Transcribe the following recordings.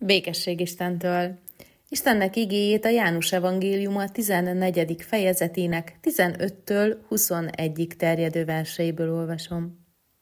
Békesség Istentől! Istennek igéjét a János evangéliuma 14. fejezetének 15-től 21-ig terjedő verseiből olvasom.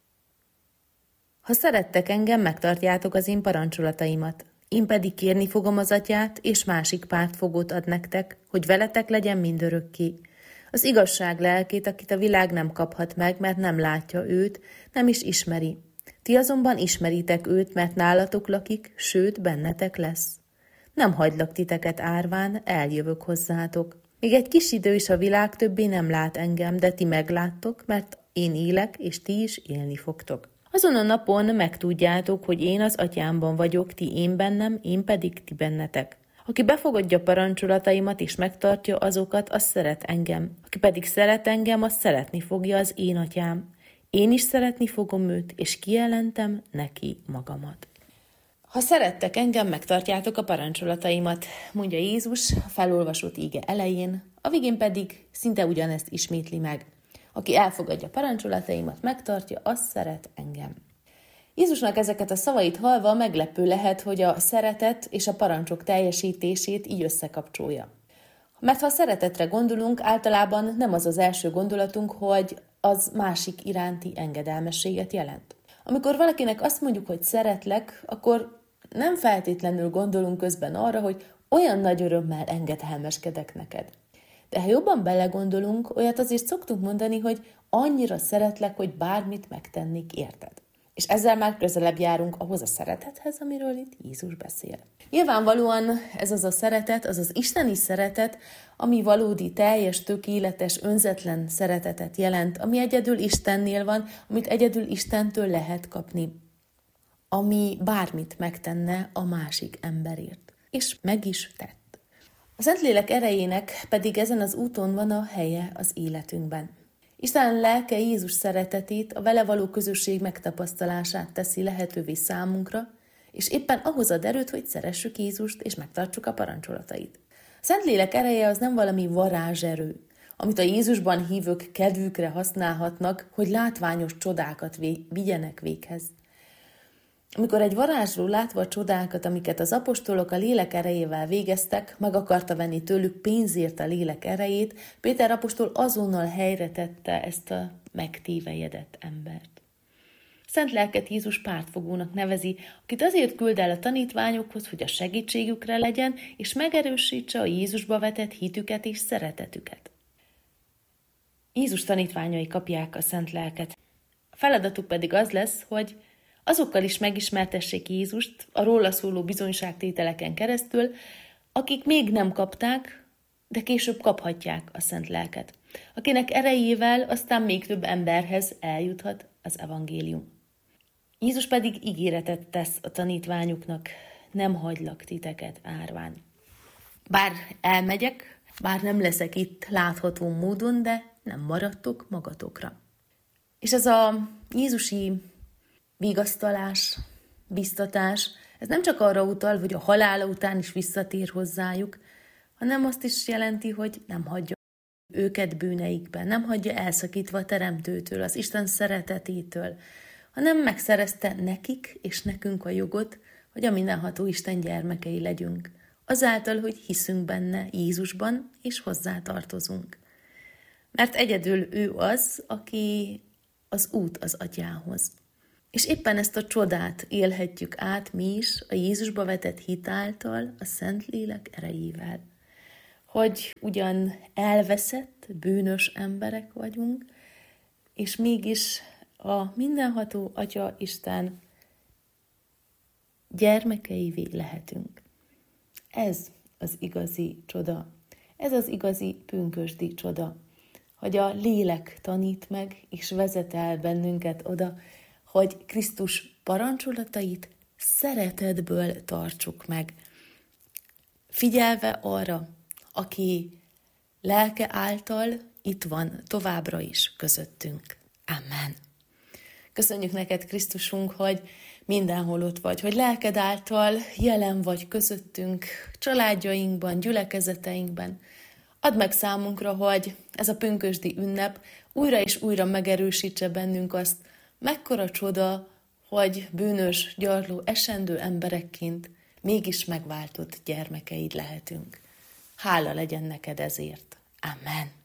Ha szerettek engem, megtartjátok az én parancsolataimat. Én pedig kérni fogom az Atyát, és másik pártfogót ad nektek, hogy veletek legyen mindörökké. Az igazság lelkét, akit a világ nem kaphat meg, mert nem látja őt, nem is ismeri. Ti azonban ismeritek őt, mert nálatok lakik, sőt, bennetek lesz. Nem hagylak titeket árván, eljövök hozzátok. Még egy kis idő is a világ többé nem lát engem, de ti megláttok, mert én élek, és ti is élni fogtok. Azon a napon megtudjátok, hogy én az Atyámban vagyok, ti én bennem, én pedig ti bennetek. Aki befogadja parancsolataimat és megtartja azokat, az szeret engem. Aki pedig szeret engem, az szeretni fogja az én Atyám. Én is szeretni fogom őt, és kijelentem neki magamat. Ha szerettek engem, megtartjátok a parancsolataimat, mondja Jézus a felolvasott íge elején, a végén pedig szinte ugyanezt ismétli meg. Aki elfogadja parancsolataimat, megtartja, az szeret engem. Jézusnak ezeket a szavait hallva meglepő lehet, hogy a szeretet és a parancsok teljesítését így összekapcsolja. Mert ha a szeretetre gondolunk, általában nem az az első gondolatunk, hogy az másik iránti engedelmességet jelent. Amikor valakinek azt mondjuk, hogy szeretlek, akkor nem feltétlenül gondolunk közben arra, hogy olyan nagy örömmel engedelmeskedek neked. De ha jobban belegondolunk, olyat azért szoktunk mondani, hogy annyira szeretlek, hogy bármit megtennék érted. És ezzel már közelebb járunk ahhoz a szeretethez, amiről itt Jézus beszél. Nyilvánvalóan ez az a szeretet, az az isteni szeretet, ami valódi, teljes, tökéletes, önzetlen szeretetet jelent, ami egyedül Istennél van, amit egyedül Istentől lehet kapni, ami bármit megtenne a másik emberért. És meg is tett. A Szentlélek erejének pedig ezen az úton van a helye az életünkben. Isten lelke Jézus szeretetét, a vele való közösség megtapasztalását teszi lehetővé számunkra, és éppen ahhoz ad erőt, hogy szeressük Jézust, és megtartsuk a parancsolatait. A Szentlélek ereje az nem valami varázserő, amit a Jézusban hívők kedvükre használhatnak, hogy látványos csodákat vigyenek véghez. Amikor egy varázsló látva a csodákat, amiket az apostolok a lélek erejével végeztek, meg akarta venni tőlük pénzért a lélek erejét, Péter apostol azonnal helyre tette ezt a megtévejedett embert. Szent lelket Jézus pártfogónak nevezi, akit azért küld el a tanítványokhoz, hogy a segítségükre legyen, és megerősítse a Jézusba vetett hitüket és szeretetüket. Jézus tanítványai kapják a szent lelket. A feladatuk pedig az lesz, hogy azokkal is megismertessék Jézust a róla szóló bizonyságtételeken keresztül, akik még nem kapták, de később kaphatják a szent lelket, akinek erejével aztán még több emberhez eljuthat az evangélium. Jézus pedig ígéretet tesz a tanítványuknak, nem hagylak titeket árván. Bár elmegyek, bár nem leszek itt látható módon, de nem maradtok magatokra. És ez a jézusi vigasztalás, biztatás, ez nem csak arra utal, hogy a halála után is visszatér hozzájuk, hanem azt is jelenti, hogy nem hagyja őket bűneikben, nem hagyja elszakítva a Teremtőtől, az Isten szeretetétől, hanem megszerezte nekik és nekünk a jogot, hogy a mindenható Isten gyermekei legyünk, azáltal, hogy hiszünk benne, Jézusban, és hozzá tartozunk. Mert egyedül ő az, aki az út az Atyához. És éppen ezt a csodát élhetjük át mi is a Jézusba vetett hit által, a Szentlélek erejével. Hogy ugyan elveszett, bűnös emberek vagyunk, és mégis a mindenható Atya Isten gyermekeivé lehetünk. Ez az igazi csoda. Ez az igazi pünkösdi csoda, hogy a lélek tanít meg, és vezet el bennünket oda, hogy Krisztus parancsolatait szeretetből tartsuk meg. Figyelve arra, aki lelke által itt van továbbra is közöttünk. Amen. Köszönjük neked, Krisztusunk, hogy mindenhol ott vagy, hogy lelked által jelen vagy közöttünk, családjainkban, gyülekezeteinkben. Add meg számunkra, hogy ez a pünkösdi ünnep újra és újra megerősítse bennünk azt, mekkora csoda, hogy bűnös, gyarló, esendő emberekként mégis megváltott gyermekeid lehetünk. Hála legyen neked ezért. Amen.